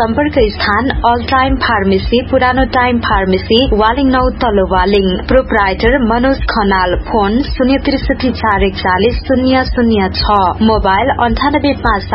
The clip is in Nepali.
सम्पर्क स्थान अल टाइम फार्मेसी, पुरानो टाइम फार्मेसी, वालिङ 9 तल्लो Waling. Proprietor Manoj Khanal. Phone 063 441 006। Mobile 9857